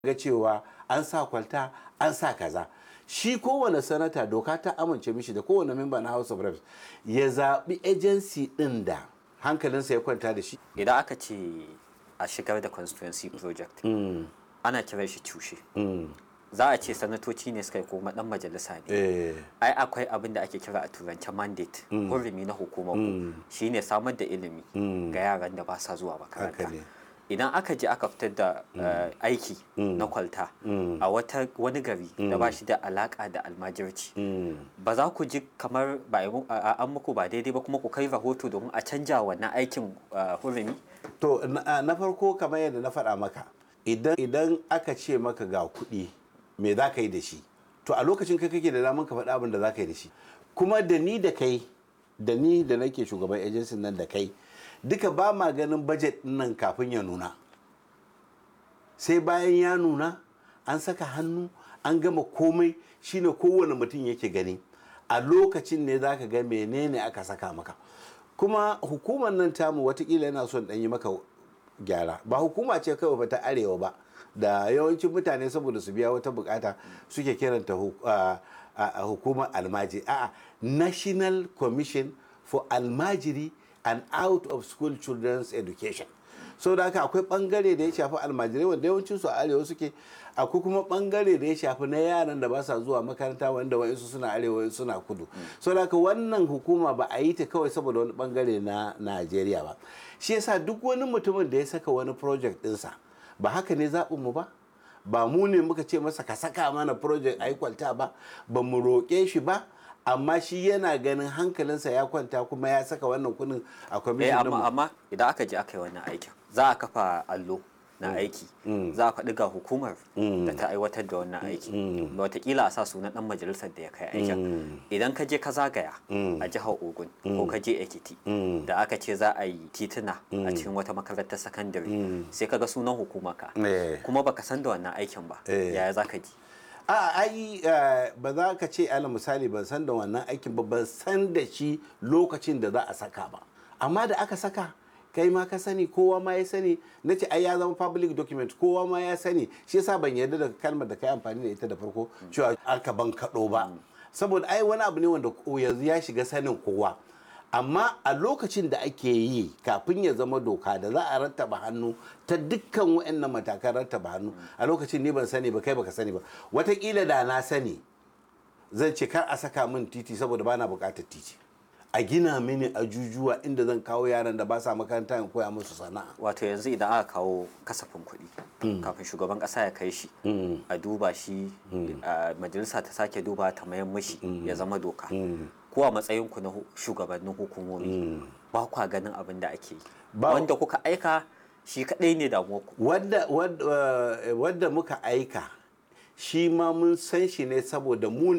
ga cewa an sa kwalta an sa kaza. Shi kowane sanata doka ta amince mishi da kowane memba na House of Reps ya zaɓi agency ɗin da hankalinsa ya kwanta da shi. Idan aka ce a shigar da constituency project ana kiran shi cushe. Za a ce sanatoci ne suka yi kuma ɗan majalisa ne. Ai akwai abin da ake kira a turance mandate hurumi na hukumar ku shine samar da ilimi ga yaran da ba sa zuwa makaranta. Idan aka je aka fitar da aiki na kwalta a wani gari da ba shi da alaka da almajirci, ba za ku ji kamar an muku ba daidai ba kuma ku kai rahoto domin a canja wannan aikin hurumi? To na farko kamar yadda na faɗa maka, idan aka ce maka ga kuɗi me za ka yi da shi, to a lokacin kai kake da daman ka faɗa abin da za ka yi da shi. Kuma da ni da kai, da ni da nake shugaban agency nan da kai, duka ba ma ganin budget nan kafin ya nuna. Sai bayan ya nuna an saka hannu an gama komai, shine kowane mutum yake gani. A lokacin ne za ka ga menene aka saka maka. Kuma hukumar nan tamu watakila yana son ɗan yi maka gyara. Ba hukuma ce kawai ba ta arewa ba, da yawancin mutane saboda su biya wata bukata suke kiranta hukumar almajiri. A'a, National Commission for Almajiri and Out of School Children's Education. So da haka akwai bangare da ya shafi almajirai wanda yawancin su a arewa suke, akwai kuma bangare da ya shafi na yaran da ba sa zuwa makaranta wanda wa'insu suna arewa suna kudu. So da haka wannan hukuma ba a yi ta kawai saboda wani bangare na Najeriya ba. Shi yasa duk wani mutumin da ya saka wani project ɗinsa, ba haka ne zaɓinmu ba, ba mu ne muka ce masa ka saka mana project a yi kwalta ba, ba mu roƙe shi ba, amma shi yana ganin hankalinsa ya kwanta kuma ya saka wannan kuɗin a kwamishin mu. Amma idan aka je aka yi wannan aikin za a kafa allo na aiki, za a faɗi ga hukumar da ta aiwatar da wannan aiki, watakila a sa sunan ɗan majalisar da ya kai aikin. Idan ka je ka zagaya a jihar Ogun ko ka je Ekiti da aka ce za a yi tituna a cikin wata makarantar sakandare, sai ka ga sunan hukumarka kuma baka san da wannan aikin ba, yaya za ka ji? Ba za ka ce ala misali ban san da wannan aikin ba, ban san da shi lokacin da za a saka ba, amma da aka saka kai ma ka sani, kowa ma ya sani. Na ce ai ya zama public document, kowa ma ya sani. Shi yasa ban yarda da kalmar da kai amfani da ita da farko cewa aka ban kaɗo ba, saboda ai wani abu ne wanda yanzu ya shiga sanin kowa. Amma a lokacin da ake yi kafin ya zama doka da za a rattaba hannu ta dukkan waɗannan matakan rattaba hannu, a lokacin ni ban sani ba, kai baka sani ba. Wataƙila da na sani zan ce kar a saka min titi saboda bana buƙatar titi, a gina mini ajujuwa inda zan kawo yaran da ba sa makaranta in koya musu sana'a. Wato yanzu idan aka kawo kasafin kuɗi kafin shugaban ƙasa ya kai shi a duba shi, majalisa ta sake duba ta mayan mashi ya zama doka, ko a matsayinku na shugabannin hukumomi ba kwa ganin abin da ake yi, wanda kuka aika shi kaɗai ne damuwarku? Wadda muka aika shi ma mun san shi ne saboda mu